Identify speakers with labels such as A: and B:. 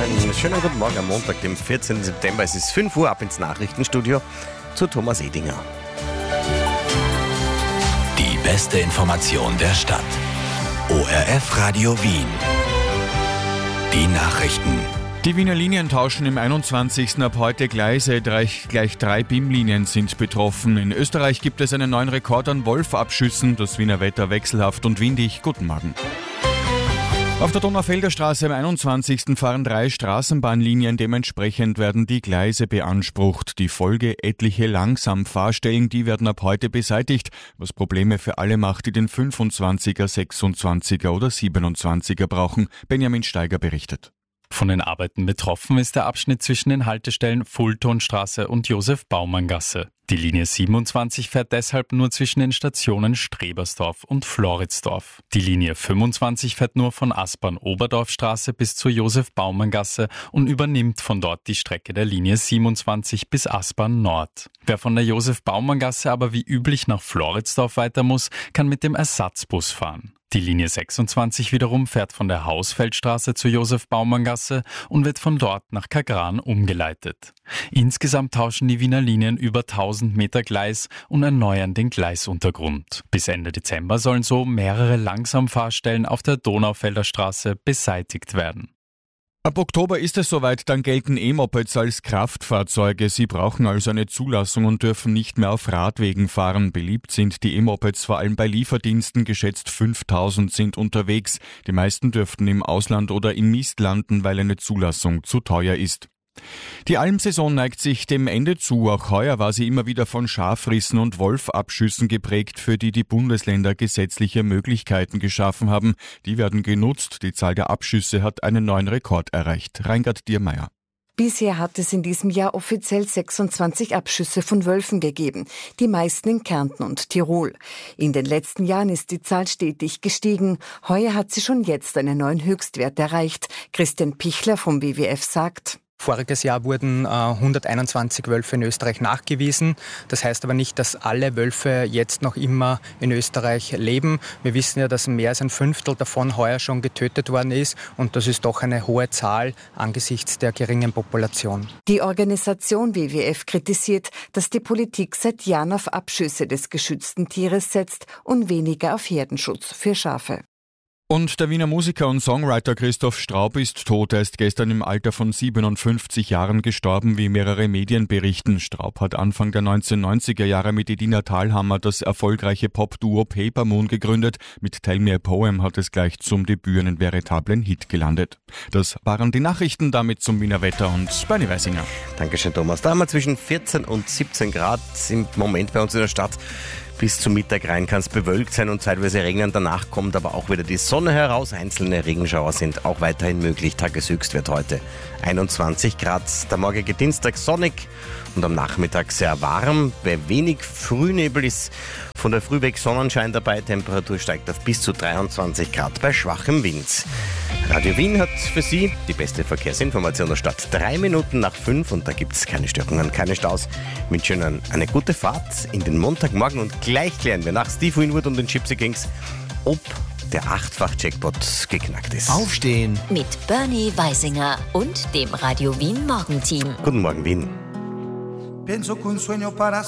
A: Einen schönen guten Morgen am Montag, dem 14. September. Es ist 5 Uhr, ab ins Nachrichtenstudio zu Thomas Edinger.
B: Die beste Information der Stadt. ORF Radio Wien. Die Nachrichten.
C: Die Wiener Linien tauschen im 21. ab heute Gleise. Gleich 3 BIM-Linien sind betroffen. In Österreich gibt es einen neuen Rekord an Wolf-Abschüssen. Das Wiener Wetter wechselhaft und windig. Guten Morgen. Auf der Donaufelder Straße am 21. fahren 3 Straßenbahnlinien, dementsprechend werden die Gleise beansprucht. Die Folge: etliche Langsamfahrstellen, die werden ab heute beseitigt, was Probleme für alle macht, die den 25er, 26er oder 27er brauchen. Benjamin Steiger berichtet.
D: Von den Arbeiten betroffen ist der Abschnitt zwischen den Haltestellen Fultonstraße und Josef-Baumann-Gasse. Die Linie 27 fährt deshalb nur zwischen den Stationen Strebersdorf und Floridsdorf. Die Linie 25 fährt nur von Aspern-Oberdorfstraße bis zur Josef-Baumann-Gasse und übernimmt von dort die Strecke der Linie 27 bis Aspern Nord. Wer von der Josef-Baumann-Gasse aber wie üblich nach Floridsdorf weiter muss, kann mit dem Ersatzbus fahren. Die Linie 26 wiederum fährt von der Hausfeldstraße zur Josef-Baumann-Gasse und wird von dort nach Kagran umgeleitet. Insgesamt tauschen die Wiener Linien über 1000 Meter Gleis und erneuern den Gleisuntergrund. Bis Ende Dezember sollen so mehrere Langsamfahrstellen auf der Donaufelder Straße beseitigt werden.
C: Ab Oktober ist es soweit, dann gelten E-Mopeds als Kraftfahrzeuge. Sie brauchen also eine Zulassung und dürfen nicht mehr auf Radwegen fahren. Beliebt sind die E-Mopeds vor allem bei Lieferdiensten. Geschätzt 5000 sind unterwegs. Die meisten dürften im Ausland oder in Mist landen, weil eine Zulassung zu teuer ist. Die Almsaison neigt sich dem Ende zu. Auch heuer war sie immer wieder von Schafrissen und Wolfabschüssen geprägt, für die die Bundesländer gesetzliche Möglichkeiten geschaffen haben. Die werden genutzt. Die Zahl der Abschüsse hat einen neuen Rekord erreicht. Reingard Diermeier.
E: Bisher hat es in diesem Jahr offiziell 26 Abschüsse von Wölfen gegeben, die meisten in Kärnten und Tirol. In den letzten Jahren ist die Zahl stetig gestiegen. Heuer hat sie schon jetzt einen neuen Höchstwert erreicht. Christian Pichler vom WWF sagt:
F: Voriges Jahr wurden 121 Wölfe in Österreich nachgewiesen. Das heißt aber nicht, dass alle Wölfe jetzt noch immer in Österreich leben. Wir wissen ja, dass mehr als ein Fünftel davon heuer schon getötet worden ist. Und das ist doch eine hohe Zahl angesichts der geringen Population.
E: Die Organisation WWF kritisiert, dass die Politik seit Jahren auf Abschüsse des geschützten Tieres setzt und weniger auf Herdenschutz für Schafe.
C: Und der Wiener Musiker und Songwriter Christoph Straub ist tot. Er ist gestern im Alter von 57 Jahren gestorben, wie mehrere Medien berichten. Straub hat Anfang der 1990er Jahre mit Edina Thalhammer das erfolgreiche Pop-Duo Paper Moon gegründet. Mit Tell Me a Poem hat es gleich zum Debüt einen veritablen Hit gelandet. Das waren die Nachrichten, damit zum Wiener Wetter und Bernie Weisinger.
A: Dankeschön, Thomas. Da haben wir zwischen 14 und 17 Grad im Moment bei uns in der Stadt. Bis zum Mittag rein kann es bewölkt sein und zeitweise regnen. Danach kommt aber auch wieder die Sonne heraus. Einzelne Regenschauer sind auch weiterhin möglich. Tageshöchstwert heute 21 Grad. Der morgige Dienstag sonnig und am Nachmittag sehr warm. Bei wenig Frühnebel ist von der Früh weg Sonnenschein dabei. Temperatur steigt auf bis zu 23 Grad bei schwachem Wind. Radio Wien hat für Sie die beste Verkehrsinformation der Stadt. 3 Minuten nach 5 und da gibt es keine Störungen, keine Staus. Mit schön eine gute Fahrt in den Montagmorgen und gleich klären wir nach Steve Winwood und den Gypsy Kings, ob der 8-fach-Jackpot geknackt ist.
B: Aufstehen
G: mit Bernie Weisinger und dem Radio Wien Morgenteam.
A: Guten Morgen, Wien.
H: Penso che un sogno para